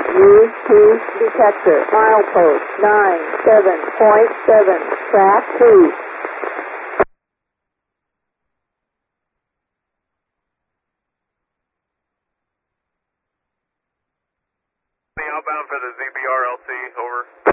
U2 detector. Milepost 97.7. Track 2. Outbound for the ZBRLC, over.